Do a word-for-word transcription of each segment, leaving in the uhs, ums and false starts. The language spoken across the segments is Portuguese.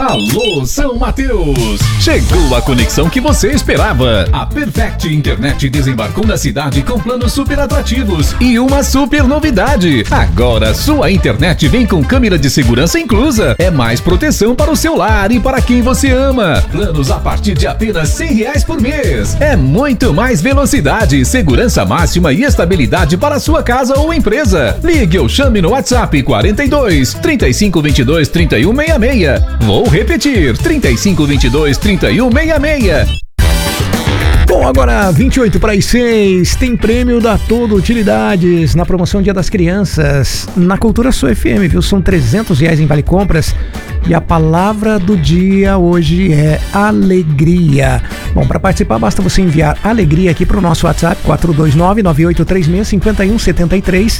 Alô, São Mateus! Chegou a conexão que você esperava. A Perfect Internet desembarcou na cidade com planos super atrativos e uma super novidade. Agora sua internet vem com câmera de segurança inclusa. É mais proteção para o seu lar e para quem você ama. Planos a partir de apenas cem reais por mês. É muito mais velocidade, segurança máxima e estabilidade para sua casa ou empresa. Ligue ou chame no WhatsApp quarenta e dois, trinta e cinco, vinte e dois, trinta e um sessenta e seis. Vou repetir, trinta e cinco, vinte e dois, trinta e um sessenta e seis. Bom, agora vinte e oito para as seis, tem prêmio da Todo Utilidades na promoção Dia das Crianças na Cultura Sul F M, viu? São trezentos reais em Vale Compras e a palavra do dia hoje é alegria. Bom, para participar basta você enviar alegria aqui para o nosso WhatsApp quatro dois nove, nove oito três seis, cinco um sete três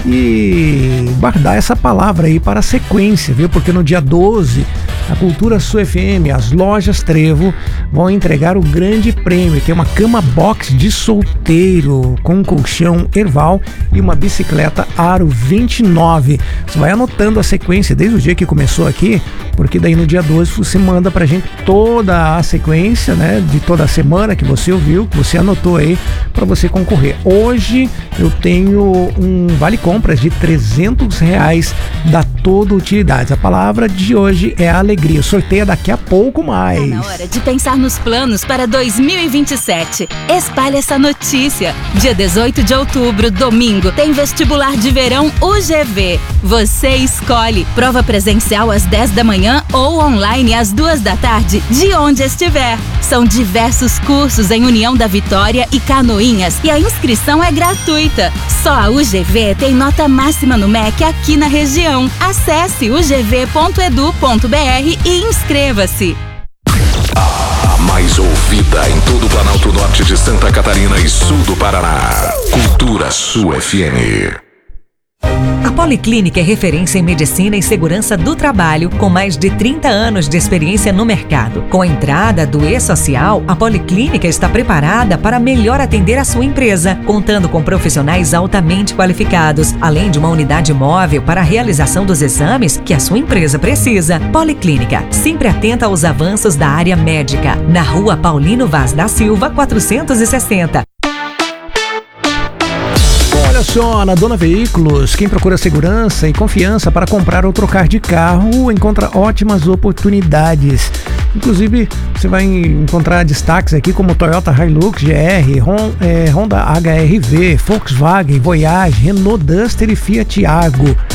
e guardar essa palavra aí para a sequência, viu? Porque no dia doze, a Cultura Sul F M, as lojas Trevo vão entregar o grande prêmio. Tem uma cama box de solteiro com um colchão Erval e uma bicicleta Aro vinte e nove. Você vai anotando a sequência desde o dia que começou aqui, porque daí no dia doze você manda pra gente toda a sequência, né, de toda a semana que você ouviu, que você anotou aí para você concorrer. Hoje eu tenho um vale compras de trezentos reais da Todo Utilidades. A palavra de hoje é alegria. Sorteia daqui a pouco mais. Tá na hora de pensar nos planos para dois mil e vinte e sete. Espalhe essa notícia. Dia dezoito de outubro, domingo, tem vestibular de verão U G V. Você escolhe. Prova presencial às dez da manhã ou online às duas da tarde, de onde estiver. São diversos cursos em União da Vitória e Canoinhas e a inscrição é gratuita. Só a U G V tem nota máxima no M E C aqui na região. Acesse u g v ponto e d u ponto b r e inscreva-se. A mais ouvida em todo o Planalto Norte de Santa Catarina e sul do Paraná. Cultura Sul F M. A Policlínica é referência em medicina e segurança do trabalho, com mais de trinta anos de experiência no mercado. Com a entrada do E-Social, a Policlínica está preparada para melhor atender a sua empresa, contando com profissionais altamente qualificados, além de uma unidade móvel para a realização dos exames que a sua empresa precisa. Policlínica, sempre atenta aos avanços da área médica, na Rua Paulino Vaz da Silva, quatrocentos e sessenta. Olha só, na Dona Veículos, quem procura segurança e confiança para comprar ou trocar de carro encontra ótimas oportunidades. Inclusive, você vai encontrar destaques aqui como Toyota Hilux G R, Honda H R V, Volkswagen, Voyage, Renault Duster e Fiat Argo.